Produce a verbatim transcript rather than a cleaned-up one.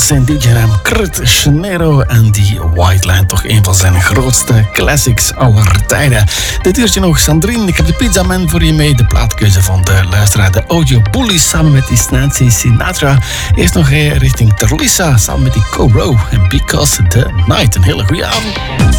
zijn D J-naam Kurt Schnero en die White Line, toch een van zijn grootste classics aller tijden. Dit uurtje nog Sandrine, ik heb de Pizza Man voor je mee, de plaatkeuze van de luisteraar, de Audio Bullies samen met die Nancy Sinatra. Eerst nog richting Terlissa samen met die Cobro en Because the Night. Een hele goede avond.